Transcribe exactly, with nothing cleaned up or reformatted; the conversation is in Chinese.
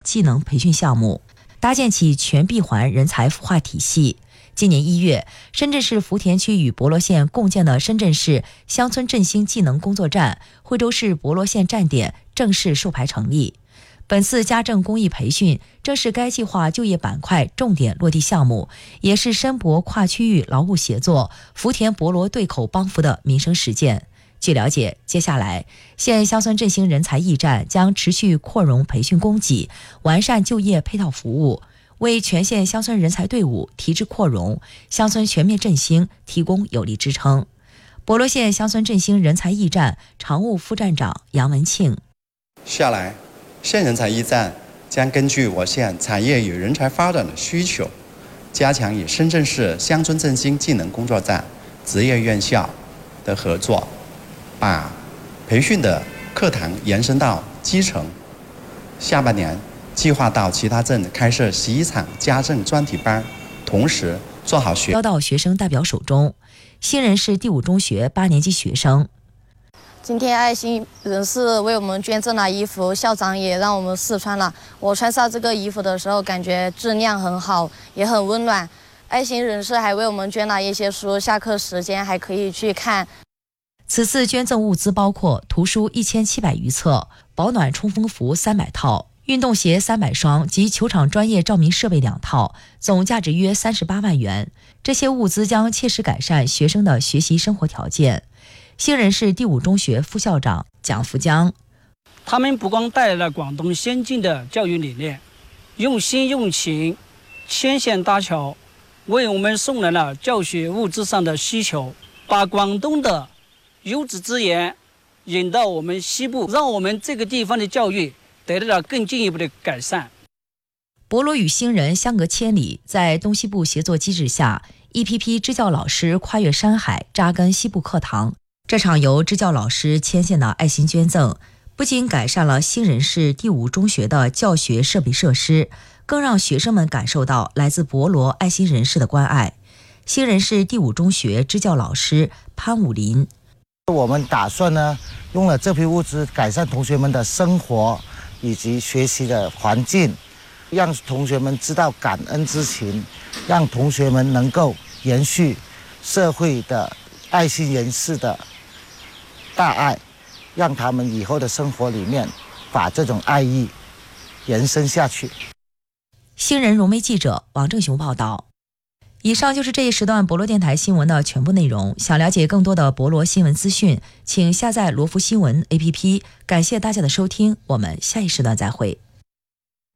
技能培训项目，搭建起全闭环人才孵化体系。今年一月，深圳市福田区与博罗县共建的深圳市乡村振兴技能工作站、惠州市博罗县站点正式授牌成立。本次家政公益培训正是该计划就业板块重点落地项目，也是深博跨区域劳务协作、福田博罗对口帮扶的民生实践。据了解，接下来县乡村振兴人才驿站将持续扩容培训供给，完善就业配套服务，为全县乡村人才队伍提质扩容、乡村全面振兴提供有力支撑。博罗县乡村振兴人才驿站常务副站长杨文庆： 下来，县人才驿站将根据我县产业与人才发展的需求，加强与深圳市乡村振兴技能工作站、职业院校的合作，把培训的课堂延伸到基层。下半年计划到其他镇开设洗衣厂家政专题班，同时做好学交到学生代表手中。新人市第五中学八年级学生： 今天爱心人士为我们捐赠了衣服，校长也让我们试穿了。我穿上这个衣服的时候，感觉质量很好，也很温暖。爱心人士还为我们捐了一些书，下课时间还可以去看。 此次捐赠物资包括图书一千七百余册、保暖冲锋服三百套、运动鞋三百双及球场专业照明设备两套，总价值约三十八万元。这些物资将切实改善学生的学习生活条件。新人市第五中学副校长蒋福江： 他们不光带来了广东先进的教育理念，用心用情，牵线搭桥，为我们送来了教学物资上的需求，把广东的优质资源引到我们西部，让我们这个地方的教育得到了更进一步的改善。 博罗与新人相隔千里，在东西部协作机制下，一批批支教老师跨越山海，扎根西部课堂。这场由支教老师牵线的爱心捐赠，不仅改善了新人市第五中学的教学设备设施，更让学生们感受到来自博罗爱心人士的关爱。新人市第五中学支教老师潘武林： 我们打算呢，用了这批物资改善同学们的生活以及学习的环境，让同学们知道感恩之情，让同学们能够延续社会的爱心人士的大爱，让他们以后的生活里面把这种爱意延伸下去。 新人融媒记者王正雄报道。以上就是这一时段博罗电台新闻的全部内容。想了解更多的博罗新闻资讯，请下载罗福新闻 A P P。感谢大家的收听，我们下一时段再会。